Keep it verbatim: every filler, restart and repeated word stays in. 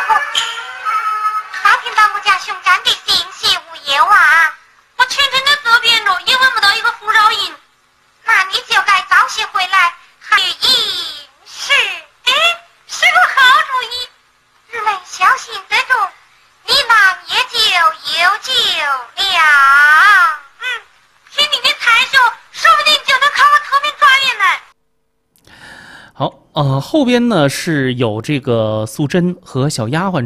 好听到我家熊占的信息无忧啊！ 我全程在这边了，也闻不到一个呼扰音。 那你就该早些回来，还有一是， 哎，是个好主意。 日们小心得住，你那也就有救了。 嗯，听你的才说，说不定就能考个特别状元呢。 好，呃，后边呢是有这个素贞和小丫鬟